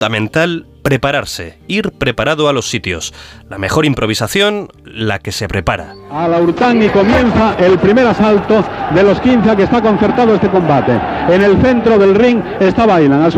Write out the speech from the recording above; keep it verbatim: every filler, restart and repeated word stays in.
fundamental prepararse, ir preparado a los sitios. La mejor improvisación, la que se prepara. A la Hurtán y comienza el primer asalto de los quince a que está concertado este combate. En el centro del ring está Bailan.